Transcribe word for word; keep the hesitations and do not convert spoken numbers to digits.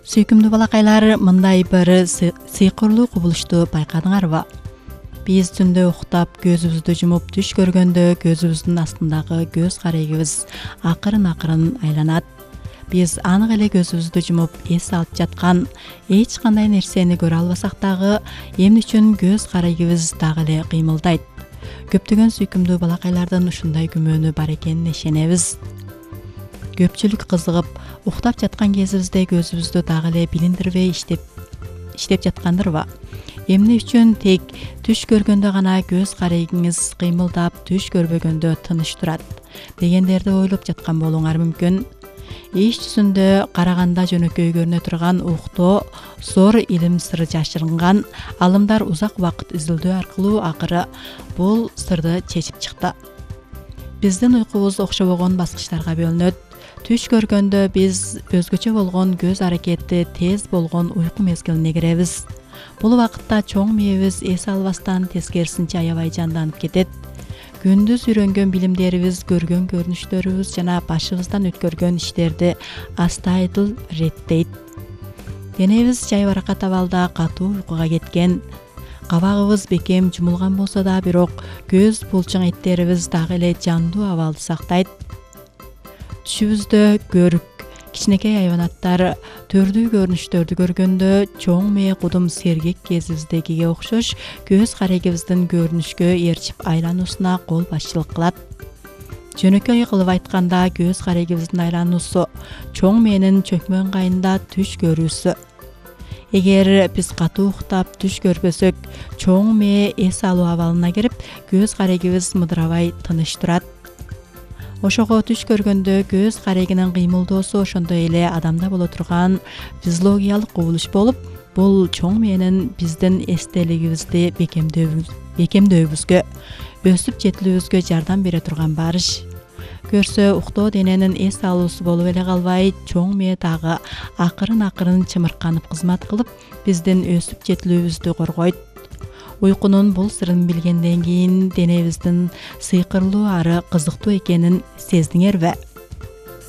Сүйкүмдүү балакайлар, мындай бир сыйкырлуу кубулушту байкадыңарбы? Биз түндө уктап, көзүбүздү жумуп түш көргөндө көзүбүздүн астындагы көз карегибиз акырын-акырын айланат. Биз анык эле көзүбүздү жумуп эс алып жаткан эч кандай нерсени көрө албасак дагы, эмне үчүн көз карегибиз дагы эле кыймылдайт? Көптөгөн сүйкүмдүү балакайлардын ушундай күмөнү бар экенине ишенебиз. Көпчүлүк кызыгып, уктап жаткан кезибизде көзүбүздү дагы эле билиндирбей иштеп иштеп жаткандырбы? Эмне үчүн тек түш көргөндө гана көз карегиңиз кыймылдап, түш көрбөгөндө тыныч турат дегендерди ойлоп жаткан болуңар мүмкүн. Иш жүзүндө караганда жөнөкөй көрүнө турган уктоо зор илим сыры жашырынган. Алымдар узак убакыт изилдөө аркылуу акыры бул сырды чечип чыкты. Биздин уйкубуз окшобогон баскычтарга бөлүнөт. Түш көргөндө биз өзгөчө болгон көз аракети тез болгон уйку мезгилине киребиз. Бул убакытта чоң мээбиз эс албастан тескерисинче аябай жанданып кетет. Күндүз үйрөнгөн билимдерибиз, көргөн көрүнүштөрүбүз жана башыбыздан өткөргөн иштерди астайдыл реттейт. Денебиз жайбаракат абалда катуу уйкуга кеткен. Кабагыбыз бекем жумулган болсо да, бирок көз булчуң эттерибиз дагы эле жандуу абалды сактайт. Түшүбүздө көрүк, кичинекей айванаттар төрдүү көрүнүштөрдү көргөндө чоң мээ кудум сергек кезибиздегиге окшош көз карегибиздин көрүнүшкө ээрчип айлануусуна кол башчылык кылат. Жөнөкөй кылып айтканда, көз карегибиздин айлануусу чоң мээнин чөкмө ыңгайында түш көрүүсү. Эгер биз катуу уктап түш көрбөсөк, чоң мээ эс алуу абалына кирип, көз карегибиз мыдырабай тыныч турат. Ошого түш көргөндө көз карегинин кыймылдоосу ошондой эле адамда боло турган физиологиялык кубулуш болуп, бул чоң мээнин биздин эстелигибизди бекемдөөгүбүзгө, өсүп жетилүүбүзгө жардам бере турган барыш. Көрсө, уктоо дененин эс алуусу болуп эле калбай, чоң мээ дагы акырын-акырын чымырканып кызмат кылып, биздин өсүп жетилүүбүздү коргойт. Уйкунун бул сырын билгенден кийин денебиздин сыйкырлуу ары кызыктуу экенин сездиңерби?